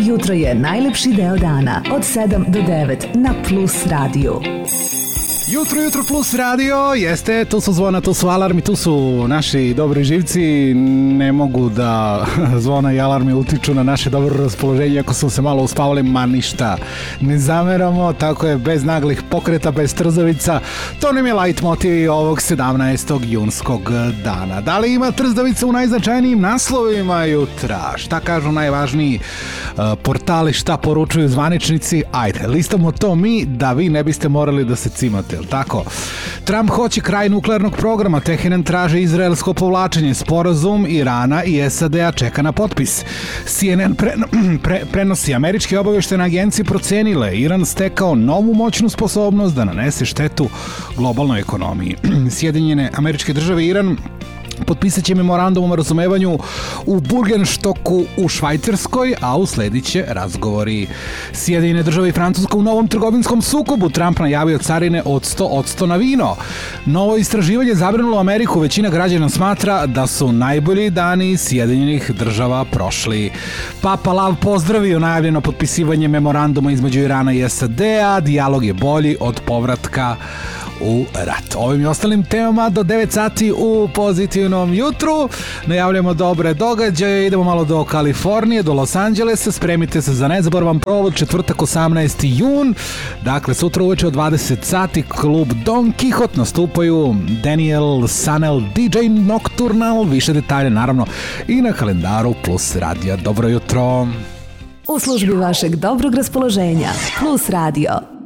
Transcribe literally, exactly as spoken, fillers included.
Jutro je najlepši deo dana od sedam do devet na Plus radiju. Jutro, jutro plus radio, jeste, tu su zvona, tu su alarmi, tu su naši dobri živci, ne mogu da zvona i alarmi utiču na naše dobro raspoloženje ako smo se malo uspavali, ma ništa ne zameramo, tako je, bez naglih pokreta, bez trzavica, to nam je light motiv ovog sedamnaestog junskog dana. Da li ima trzavica u najznačajnijim naslovima jutra? Šta kažu najvažniji uh, portali, šta poručuju zvaničnici? Ajde, listamo to mi da vi ne biste morali da se cimate. Tako, Trump hoće kraj nuklearnog programa, Teheran traži izraelsko povlačenje, sporazum Irana i S A D-a čeka na potpis. C N N pre, pre, prenosi, američke obavještene agencije procenile Iran stekao novu moćnu sposobnost da nanese štetu globalnoj ekonomiji. Sjedinjene Američke Države i Iran potpisat će memorandum o razumevanju u Burgenštoku u Švajcarskoj, a usledit će razgovori. Sjedinjene Države i Francuska u novom trgovinskom sukobu. Trump najavio carine od sto posto na vino. Novo istraživanje zabrinulo Ameriku. Većina građana smatra da su najbolji dani Sjedinjenih Država prošli. Papa Lav pozdravio najavljeno potpisivanje memoranduma između Irana i S A D-a. Dijalog je bolji od povratka u rat. Ovim i ostalim temama do devet sati u pozitivnom jutru. Najavljamo dobre događaje, idemo malo do Kalifornije, do Los Angelesa, spremite se za nezaboravan provod, četvrtak osamnaesti jun, dakle sutra uveče od dvadeset sati, klub Don Quixote, nastupaju Daniel Sanel, D J Nocturnal, više detalje naravno i na kalendaru Plus radija. Dobro jutro! U službi vašeg dobrog raspoloženja Plus radio.